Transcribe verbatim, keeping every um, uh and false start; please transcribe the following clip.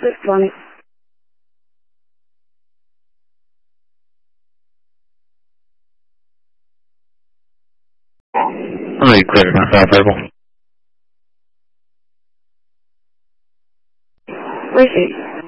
bit funny. Let me clear myself, Verbal. Ricky.